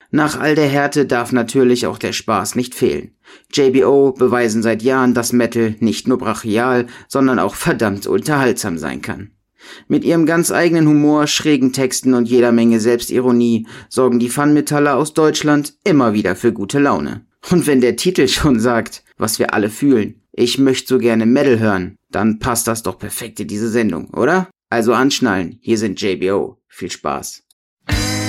Nach all der Härte darf natürlich auch der Spaß nicht fehlen. JBO beweisen seit Jahren, dass Metal nicht nur brachial, sondern auch verdammt unterhaltsam sein kann. Mit ihrem ganz eigenen Humor, schrägen Texten und jeder Menge Selbstironie sorgen die Fun-Metaller aus Deutschland immer wieder für gute Laune. Und wenn der Titel schon sagt, was wir alle fühlen, ich möchte so gerne Metal hören, dann passt das doch perfekt in diese Sendung, oder? Also anschnallen, hier sind JBO. Viel Spaß.